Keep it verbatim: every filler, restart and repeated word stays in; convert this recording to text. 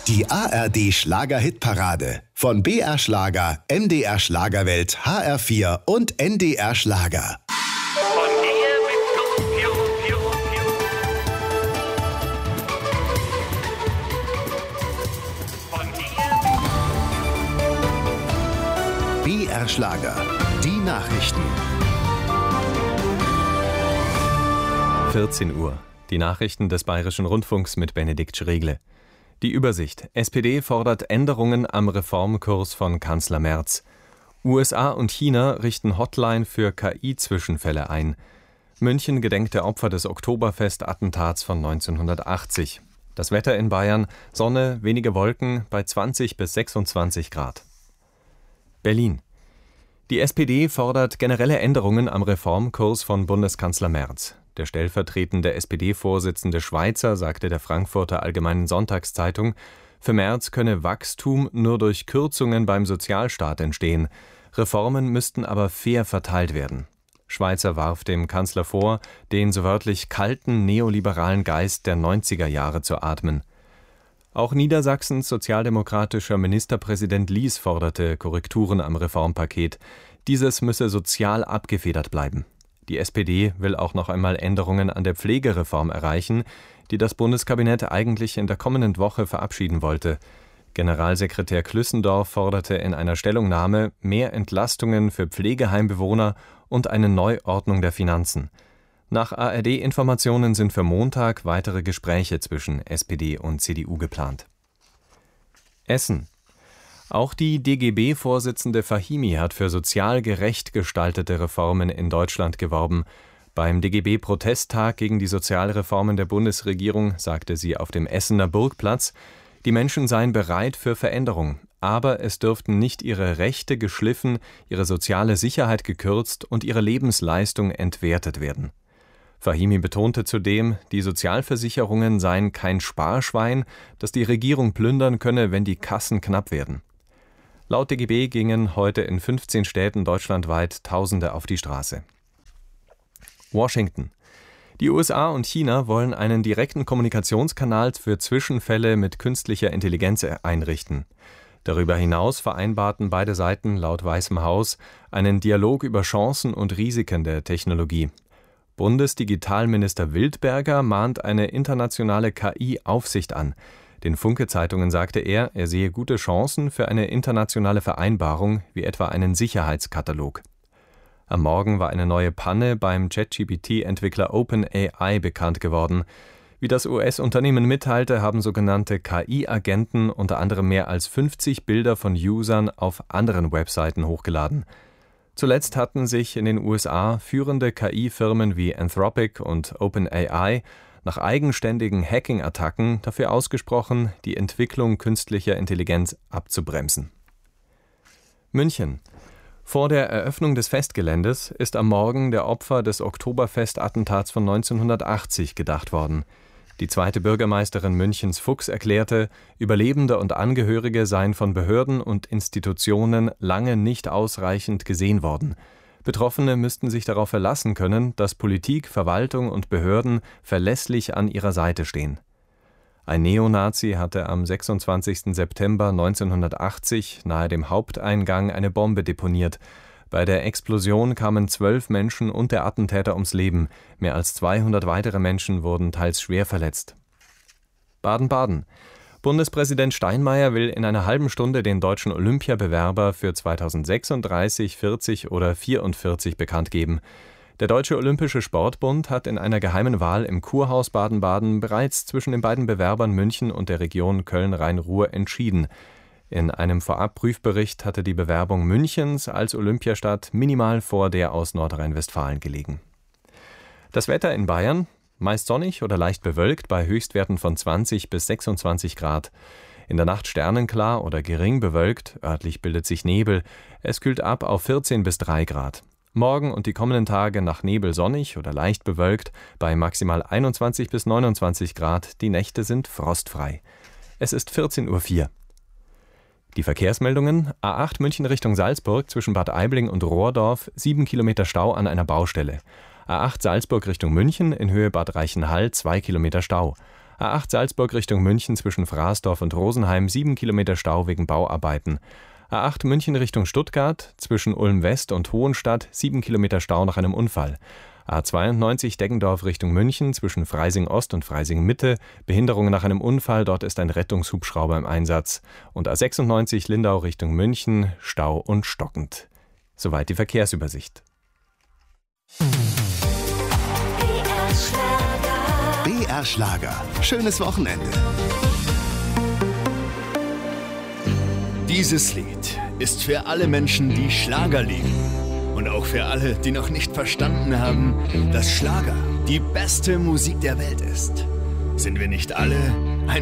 Die A R D Schlager-Hitparade. Von B R Schlager, M D R Schlagerwelt, H R vier und N D R Schlager. Von dir mit Piu, Piu, Piu. Von dir B R Schlager. Die Nachrichten. vierzehn Uhr. Die Nachrichten des Bayerischen Rundfunks mit Benedikt Schregle. Die Übersicht. S P D fordert Änderungen am Reformkurs von Kanzler Merz. U S A und China richten Hotline für K I-Zwischenfälle ein. München gedenkt der Opfer des Oktoberfest-Attentats von neunzehnhundertachtzig. Das Wetter in Bayern: Sonne, wenige Wolken bei zwanzig bis sechsundzwanzig Grad. Berlin. Die S P D fordert generelle Änderungen am Reformkurs von Bundeskanzler Merz. Der stellvertretende S P D-Vorsitzende Schweizer sagte der Frankfurter Allgemeinen Sonntagszeitung, für Merz könne Wachstum nur durch Kürzungen beim Sozialstaat entstehen. Reformen müssten aber fair verteilt werden. Schweizer warf dem Kanzler vor, den so wörtlich kalten neoliberalen Geist der neunziger Jahre zu atmen. Auch Niedersachsens sozialdemokratischer Ministerpräsident Lies forderte Korrekturen am Reformpaket. Dieses müsse sozial abgefedert bleiben. Die S P D will auch noch einmal Änderungen an der Pflegereform erreichen, die das Bundeskabinett eigentlich in der kommenden Woche verabschieden wollte. Generalsekretär Klüssendorf forderte in einer Stellungnahme mehr Entlastungen für Pflegeheimbewohner und eine Neuordnung der Finanzen. Nach A R D-Informationen sind für Montag weitere Gespräche zwischen S P D und C D U geplant. Essen. Auch die D G B-Vorsitzende Fahimi hat für sozial gerecht gestaltete Reformen in Deutschland geworben. Beim D G B-Protesttag gegen die Sozialreformen der Bundesregierung sagte sie auf dem Essener Burgplatz, die Menschen seien bereit für Veränderung, aber es dürften nicht ihre Rechte geschliffen, ihre soziale Sicherheit gekürzt und ihre Lebensleistung entwertet werden. Fahimi betonte zudem, die Sozialversicherungen seien kein Sparschwein, das die Regierung plündern könne, wenn die Kassen knapp werden. Laut D G B gingen heute in fünfzehn Städten deutschlandweit Tausende auf die Straße. Washington. Die U S A und China wollen einen direkten Kommunikationskanal für Zwischenfälle mit künstlicher Intelligenz einrichten. Darüber hinaus vereinbarten beide Seiten laut Weißem Haus einen Dialog über Chancen und Risiken der Technologie. Bundesdigitalminister Wildberger mahnt eine internationale K I-Aufsicht an. Den Funke-Zeitungen sagte er, er sehe gute Chancen für eine internationale Vereinbarung, wie etwa einen Sicherheitskatalog. Am Morgen war eine neue Panne beim ChatGPT-Entwickler OpenAI bekannt geworden. Wie das U S-Unternehmen mitteilte, haben sogenannte K I-Agenten unter anderem mehr als fünfzig Bilder von Usern auf anderen Webseiten hochgeladen. Zuletzt hatten sich in den U S A führende K I-Firmen wie Anthropic und OpenAI nach eigenständigen Hacking-Attacken dafür ausgesprochen, die Entwicklung künstlicher Intelligenz abzubremsen. München. Vor der Eröffnung des Festgeländes ist am Morgen der Opfer des Oktoberfest-Attentats von neunzehnhundertachtzig gedacht worden. Die zweite Bürgermeisterin Münchens Fuchs erklärte, Überlebende und Angehörige seien von Behörden und Institutionen lange nicht ausreichend gesehen worden. Betroffene müssten sich darauf verlassen können, dass Politik, Verwaltung und Behörden verlässlich an ihrer Seite stehen. Ein Neonazi hatte am sechsundzwanzigsten September neunzehnhundertachtzig nahe dem Haupteingang eine Bombe deponiert. Bei der Explosion kamen zwölf Menschen und der Attentäter ums Leben. Mehr als zweihundert weitere Menschen wurden teils schwer verletzt. Baden-Baden. Bundespräsident Steinmeier will in einer halben Stunde den deutschen Olympiabewerber für zweitausendsechsunddreißig, vierzig oder vierundvierzig bekannt geben. Der Deutsche Olympische Sportbund hat in einer geheimen Wahl im Kurhaus Baden-Baden bereits zwischen den beiden Bewerbern München und der Region Köln-Rhein-Ruhr entschieden. In einem Vorabprüfbericht hatte die Bewerbung Münchens als Olympiastadt minimal vor der aus Nordrhein-Westfalen gelegen. Das Wetter in Bayern: meist sonnig oder leicht bewölkt bei Höchstwerten von zwanzig bis sechsundzwanzig Grad. In der Nacht sternenklar oder gering bewölkt, örtlich bildet sich Nebel. Es kühlt ab auf vierzehn bis drei Grad. Morgen und die kommenden Tage nach Nebel sonnig oder leicht bewölkt bei maximal einundzwanzig bis neunundzwanzig Grad. Die Nächte sind frostfrei. Es ist vierzehn Uhr vier. Die Verkehrsmeldungen: A acht München Richtung Salzburg zwischen Bad Aibling und Rohrdorf, sieben Kilometer Stau an einer Baustelle. A acht Salzburg Richtung München in Höhe Bad Reichenhall, zwei Kilometer Stau. A acht Salzburg Richtung München zwischen Fraßdorf und Rosenheim sieben Kilometer Stau wegen Bauarbeiten. A acht München Richtung Stuttgart zwischen Ulm West und Hohenstadt sieben Kilometer Stau nach einem Unfall. A zweiundneunzig Deggendorf Richtung München zwischen Freising Ost und Freising Mitte. Behinderung nach einem Unfall, dort ist ein Rettungshubschrauber im Einsatz. Und A sechsundneunzig Lindau Richtung München, Stau und stockend. Soweit die Verkehrsübersicht. B R Schlager. Schönes Wochenende. Dieses Lied ist für alle Menschen, die Schlager lieben. Und auch für alle, die noch nicht verstanden haben, dass Schlager die beste Musik der Welt ist. Sind wir nicht alle